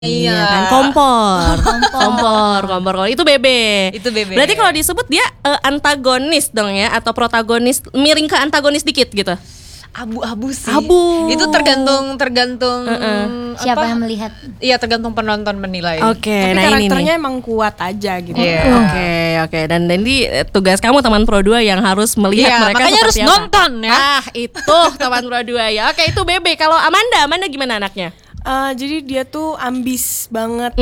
Iya kan, kompor. Itu bebe. Berarti kalau disebut dia antagonis dong ya, atau protagonis, miring ke antagonis dikit gitu. Abu-abu sih. Itu tergantung siapa yang melihat. Iya, tergantung penonton menilai. Oke, tapi nah karakternya emang kuat aja gitu. Oke. Dan ini tugas kamu teman Pro 2 yang harus melihat mereka makanya harus seperti apa. nonton ya. Itu teman Pro 2 ya. Oke, itu bebe. Kalau Amanda gimana anaknya? Jadi dia tuh ambis banget,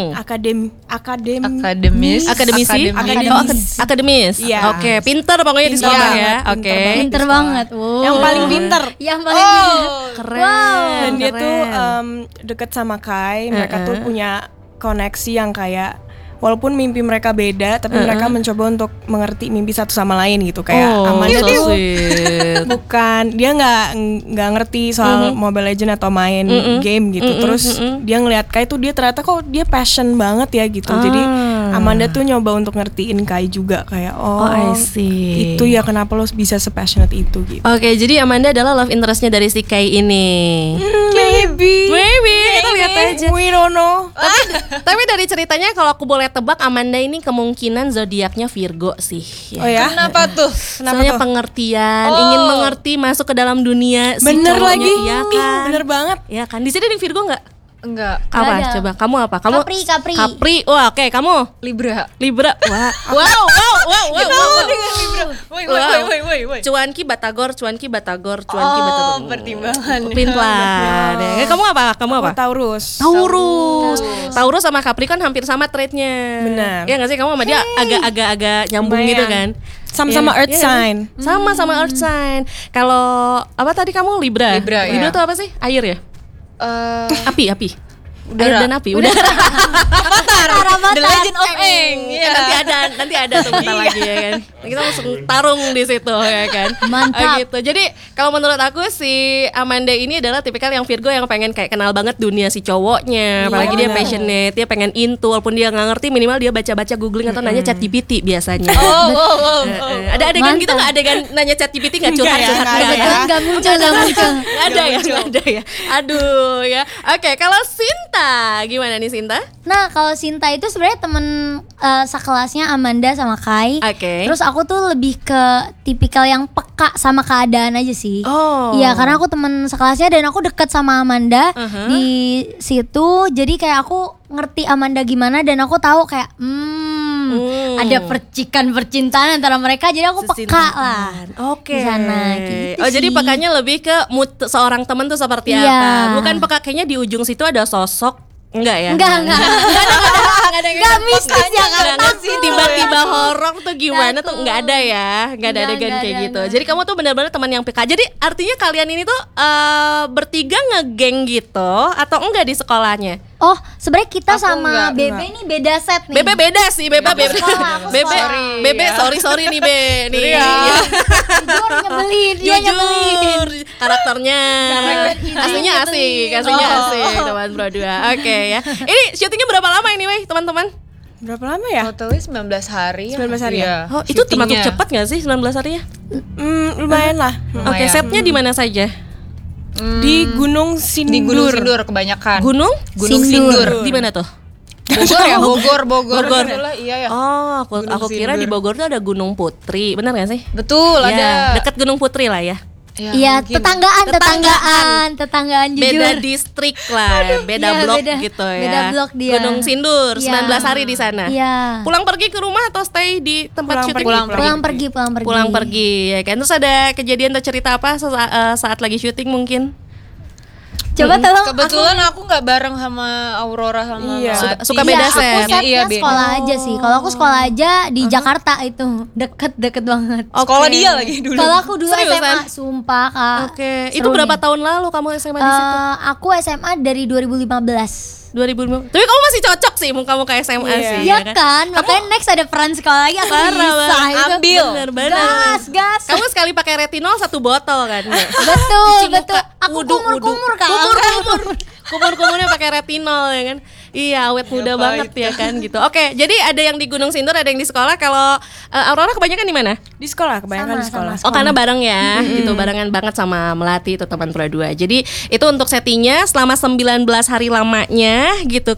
akademis. Iya. Oke, pinter pokoknya di sekolah ya. Oke. Pinter banget. Yang paling pinter. Keren. Dan dia tuh deket sama Kai. Mereka tuh punya koneksi yang kayak walaupun mimpi mereka beda, tapi mereka mencoba untuk mengerti mimpi satu sama lain gitu. Kayak Amanda tuh bukan, dia nggak ngerti soal Mobile Legends atau main game gitu. Terus dia ngelihat Kai tuh, dia ternyata kok dia passion banget ya gitu. Jadi Amanda tuh nyoba untuk ngertiin Kai juga kayak I see. Itu ya kenapa lo bisa se-passionate itu gitu. Oke, jadi Amanda adalah love interestnya dari si Kai ini. Maybe kita lihat aja. We don't know. Tapi dari ceritanya kalau aku boleh tebak, Amanda ini kemungkinan zodiaknya Virgo sih. Oh ya? Kenapa tuh? Soalnya pengertian, ingin mengerti, masuk ke dalam dunia. Bener si lagi, iya kan? bener banget. Iya kan? Di sini ada Virgo nggak? Enggak. Apa? Coba kamu apa? Kamu Capri. Wah, oke, kamu Libra. Wah. Wow. Dengan Libra. Woi. Cuanki Batagor. Pertimbangan. Pintar. Kamu apa? Aku Taurus. Taurus sama Capricorn hampir sama trait-nya. Benar. Ya nggak sih, kamu sama dia agak nyambung gitu kan? Sama-sama earth sign. Sama earth sign. Kalau apa tadi kamu Libra ya. tuh apa sih? Air ya? Api. Udara. Air dan api. Udara. Avatar. The Legend of Aang. Ya, nanti ada tuh bentar lagi ya kan. Kita langsung tarung di situ ya kan. Mantap. Gitu. Jadi kalau menurut aku si Amanda ini adalah tipikal yang Virgo yang pengen kayak kenal banget dunia si cowoknya. Apalagi dia passionate, dia pengen into, walaupun dia nggak ngerti minimal dia baca-baca googling atau nanya ChatGPT biasanya. Ada adegan gitu nggak, adegan nanya ChatGPT nggak curhat-curhat Nggak muncul. Nggak ada ya. Aduh ya. Oke, kalau Sinta gimana nih Sinta? Nah, kalau Sinta itu sebenarnya temen sekelasnya Amanda sama Kai. Oke. Terus aku tuh lebih ke tipikal yang peka sama keadaan aja sih. Iya, karena aku temen sekelasnya dan aku deket sama Amanda di situ. Jadi kayak aku ngerti Amanda gimana dan aku tahu kayak ada percintaan antara mereka. Jadi aku peka lah. Oke. Di sana gitu jadi sih. pekanya lebih ke mood seorang teman tuh seperti apa. Bukan peka kayaknya di ujung situ ada sosok. Enggak ya? Enggak mistis ya kan? Tiba-tiba horor tuh gimana tuh enggak ada ya. Enggak ada adegan kayak gitu. Jadi kamu tuh benar-benar teman yang peka. Jadi artinya kalian ini tuh bertiga ngegeng gitu atau enggak di sekolahnya? Oh, sebenarnya kita Aku sama enggak. Bebe ini beda set nih. Bebe beda sih, Bebe. Sorry nih Be. Nih. Jujur nyebelin, dia nyebelin. Karakternya aslinya asik, teman Pro 2. Oke ya. Ini syutingnya berapa lama ini, weh, teman-teman? Berapa lama ya? Totalnya 19 hari. 19 hari ya? Oh, itu termasuk cepat nggak sih 19 harinya? Lumayan lah. Oke, setnya di mana saja? Di Gunung Sindur. Di Gunung Sindur kebanyakan. Gunung Sindur. Di mana tuh? Bogor. Iya ya. Oh, aku kira di Bogor tuh ada Gunung Putri. Benar nggak sih? Betul, Ya, ada. dekat Gunung Putri lah ya. Iya, tetanggaan jujur. Beda distrik lah, beda blok gitu ya. Beda blok dia. Gunung Sindur, Iya. 19 hari di sana. Iya. Pulang pergi ke rumah atau stay di tempat syuting? Pulang pergi ya kan. Terus ada kejadian atau cerita apa saat lagi syuting mungkin? Coba tolong. Kebetulan aku nggak bareng sama Aurora sama Melati. Suka beda set. Aku setnya Iya, beda. sekolah aja sih. Kalau aku sekolah aja di Jakarta itu deket banget. Sekolah dia lagi dulu. Kalau aku dulu Seriusan? SMA, sumpah Kak. Oke, itu Seru berapa nih. tahun lalu kamu SMA di situ? Aku SMA dari 2015. 2005. Tapi kamu masih cocok sih muka SMA sih. Iya kan? Makanya next ada peran sekolah lagi aku Parah bisa banget. itu. Ambil. Bener-bener. Gas. Kamu sekali pakai retinol 1 botol kan? Betul. Cuci muka. Aku Wudu. kumur-kumur Kak. Kumur. kumur-kumurnya pakai retinol ya kan. Iya, awet muda banget ya kan gitu. Oke, jadi ada yang di Gunung Sindur, ada yang di sekolah. Kalau Aurora kebanyakan di mana? Di sekolah, kebanyakan di sekolah. Oh, karena bareng ya, gitu, barengan banget sama Melati itu teman Pro 2. Jadi itu untuk settingnya selama 19 hari lamanya gitu